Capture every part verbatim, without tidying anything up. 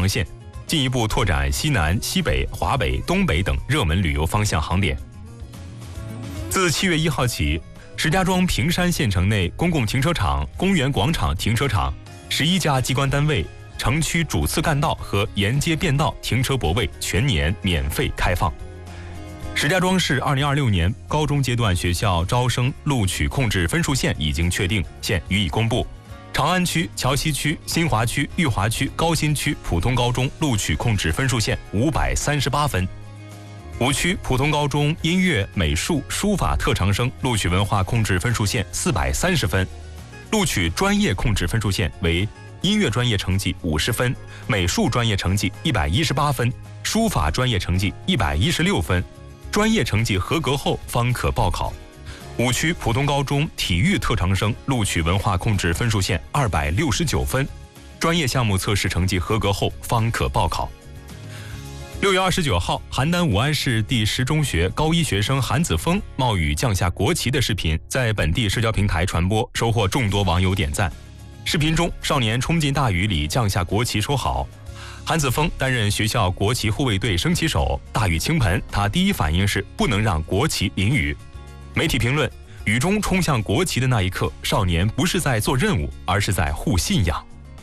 航线，进一步拓展西南、西北、华北、东北等热门旅游方向航点。自七月一号起，石家庄平山县城内公共停车场、公园广场停车场、十一家机关单位、城区主次干道和沿街便道停车泊位全年免费开放。石家庄市二零二六年高中阶段学校招生录取控制分数线已经确定，现予以公布。长安区、桥西区、新华区、裕华区、高新区普通高中录取控制分数线五百三十八分。五区普通高中音乐、美术、书法特长生录取文化控制分数线四百三十分，录取专业控制分数线为音乐专业成绩五十分，美术专业成绩一百一十八分，书法专业成绩一百一十六分。专业成绩合格后方可报考。五区普通高中体育特长生录取文化控制分数线二百六十九分，专业项目测试成绩合格后方可报考。六月二十九号，邯郸武安市第十中学高一学生韩子峰冒雨降下国旗的视频在本地社交平台传播，收获众多网友点赞。视频中，少年冲进大雨里降下国旗收好。韩子峰担任学校国旗护卫队升旗手，大雨倾盆，他第一反应是不能让国旗淋雨。媒体评论：雨中冲向国旗的那一刻，少年不是在做任务，而是在护信仰。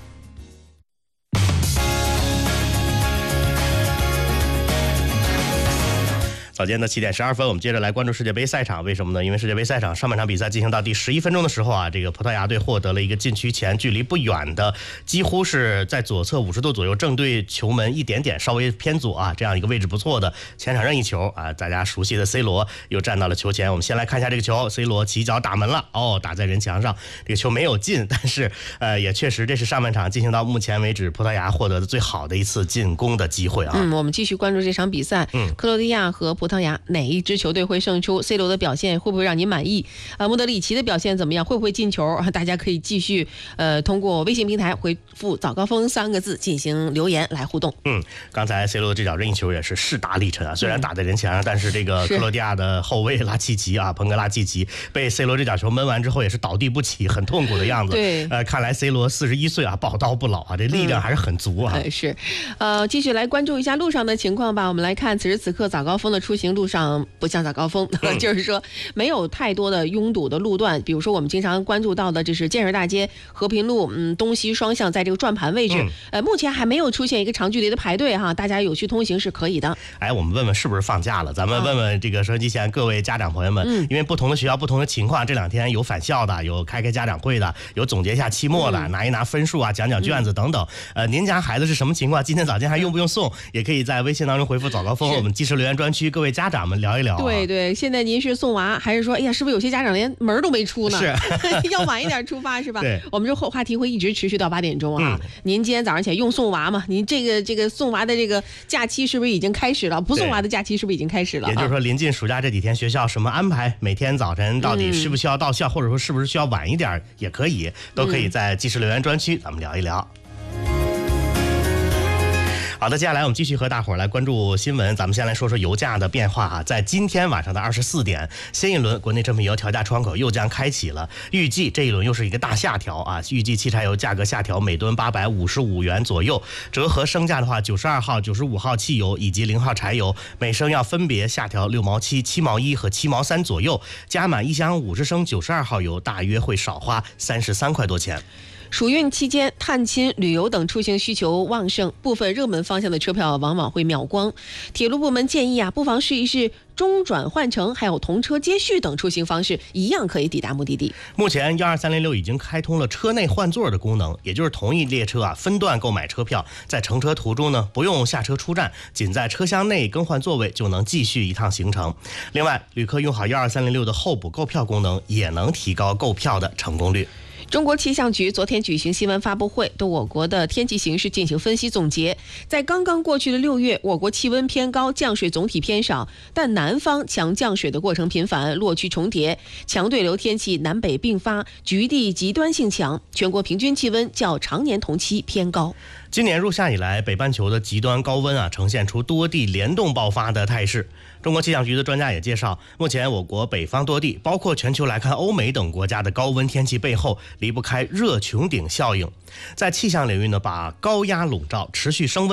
早间的七点十二分，我们接着来关注世界杯赛场。为什么呢？因为世界杯赛场上半场比赛进行到第十一分钟的时候啊，这个葡萄牙队获得了一个禁区前距离不远的，几乎是在左侧五十度左右，正对球门一点点，稍微偏左啊，这样一个位置不错的前场任意球啊。大家熟悉的 C 罗又站到了球前。我们先来看一下这个球 ，C 罗起脚打门了，哦，打在人墙上，这个球没有进，但是呃，也确实这是上半场进行到目前为止葡萄牙获得的最好的一次进攻的机会啊。 嗯，我们继续关注这场比赛，嗯，克罗地亚和葡萄牙哪一支球队会胜出 ？C 罗的表现会不会让您满意？呃，莫德里奇的表现怎么样？会不会进球？大家可以继续呃通过微信平台回复"早高峰"三个字进行留言来互动。 嗯，刚才 C 罗的这脚任意球也是势大力沉啊，虽然打在人墙上，但是这个克罗地亚的后卫拉契奇啊，彭格拉契奇被 C 罗这脚球闷完之后也是倒地不起，很痛苦的样子。 对， 呃，看来 C 罗四十一岁啊，宝刀不老啊，这力量还是很足啊。 嗯、是，呃，继续来关注一下路上的情况吧。我们来看此时此刻早高峰的出行路上。不像早高峰、嗯、就是说没有太多的拥堵的路段，比如说我们经常关注到的这是建设大街、和平路，嗯，东西双向在这个转盘位置、嗯、呃，目前还没有出现一个长距离的排队哈，大家有序通行是可以的。 哎，我们问问是不是放假了？咱们问问这个收音机前各位家长朋友们、嗯、因为不同的学校不同的情况，这两天有返校的，有开开家长会的，有总结一下期末的、嗯、拿一拿分数啊，讲讲卷子等等、嗯、呃，您家孩子是什么情况？今天早间还用不用送？也可以在微信当中回复早高峰，我们即时留言专区各位家长们聊一聊、啊、 对对，现在您是送娃还是说哎呀是不是有些家长连门都没出呢？ 是要晚一点出发是吧？ 对， 我们这话题会一直持续到八点钟啊、嗯、您今天早上起来用送娃吗？您这个这个送娃的这个假期是不是已经开始了？不送娃的假期是不是已经开始了？ 也就是说临近暑假这几天学校什么安排，每天早晨到底需不需要到校、嗯、或者说是不是需要晚一点也可以，都可以在即时留言专区咱们聊一聊。好的，接下来我们继续和大伙儿来关注新闻。咱们先来说说油价的变化哈，在今天晚上的二十四点，新一轮国内成品油调价窗口又将开启了，预计这一轮又是一个大下调啊，预计汽柴油价格下调每吨八百五十五元左右，折合升价的话，九十二号、九十五号汽油以及零号柴油每升要分别下调六毛七、七毛一和七毛三左右，加满一箱五十升九十二号油大约会少花三十三块多钱。 暑运期间，探亲、旅游等出行需求旺盛，部分热门方向的车票往往会秒光。铁路部门建议啊，不妨试一试中转换乘，还有同车接续等出行方式，一样可以抵达目的地。 目前一二三零六已经开通了车内换座的功能，也就是同一列车啊分段购买车票，在乘车途中呢不用下车出站，仅在车厢内更换座位就能继续一趟行程。另外，旅客用好一二三零六的候补购票功能，也能提高购票的成功率。 中国气象局昨天举行新闻发布会，对我国的天气形势进行分析总结。在刚刚过去的六月，我国气温偏高，降水总体偏少，但南方强降水的过程频繁，落区重叠，强对流天气南北并发，局地极端性强，全国平均气温较常年同期偏高。 今年入夏以来，北半球的极端高温啊，呈现出多地联动爆发的态势。中国气象局的专家也介绍，目前我国北方多地，包括全球来看欧美等国家的高温天气背后，离不开热穹顶效应。在气象领域呢，把高压笼罩，持续升温